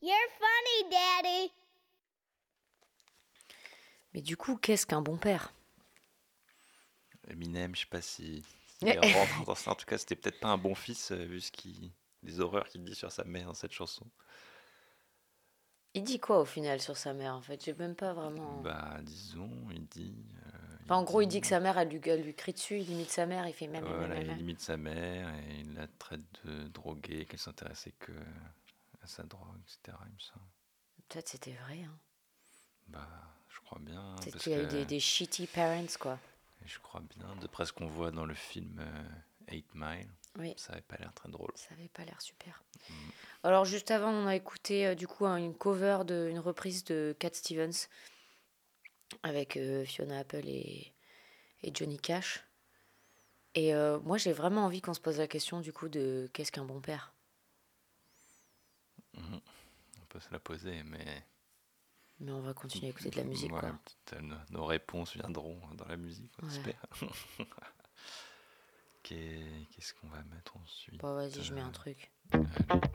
You're funny, Daddy. Mais du coup, qu'est-ce qu'un bon père? Eminem, je sais pas si il rentre dans ça. En tout cas, c'était peut-être pas un bon fils, vu les horreurs qu'il dit sur sa mère dans cette chanson. Il dit quoi au final sur sa mère en fait? J'ai même pas vraiment. Bah, disons, il dit. Enfin, en gros, il dit que sa mère, elle lui crie dessus, il imite sa mère, il fait même. Voilà, il imite sa mère et il la traite de droguée, qu'elle s'intéressait que à sa drogue, etc. Il me semble. Peut-être c'était vrai. Hein. Bah, je crois bien. Peut-être Parce qu'il a eu que des shitty parents, quoi. je crois bien, d'après ce qu'on voit dans le film 8 Mile, Oui. ça avait pas l'air très drôle. Ça avait pas l'air super. Alors, juste avant, on a écouté du coup une cover, une reprise de Cat Stevens avec Fiona Apple et Johnny Cash. Et moi, j'ai vraiment envie qu'on se pose la question du coup de qu'est-ce qu'un bon père? On peut se la poser, mais Mais on va continuer à écouter de la musique, ouais, quoi. nos réponses viendront dans la musique, on Ouais. espère. Qu'est-ce qu'on va mettre ensuite? Bon, vas-y, je mets un truc. Allez.